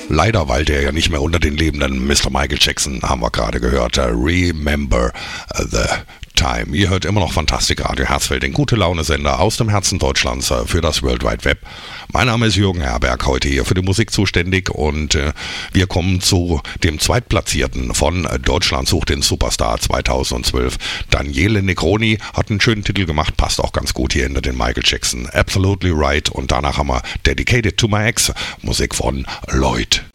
Leider weilt er ja nicht mehr unter den Lebenden. Mr. Michael Jackson haben wir gerade gehört. Remember the Time. Ihr hört immer noch Fantastik Radio Herzfeld, den Gute-Laune-Sender aus dem Herzen Deutschlands für das World Wide Web. Mein Name ist Jürgen Herberg, heute hier für die Musik zuständig und wir kommen zu dem Zweitplatzierten von Deutschland sucht den Superstar 2012. Daniele Negroni hat einen schönen Titel gemacht, passt auch ganz gut hier hinter den Michael Jackson. Absolutely Right, und danach haben wir Dedicated to My Ex, Musik von Lloyd.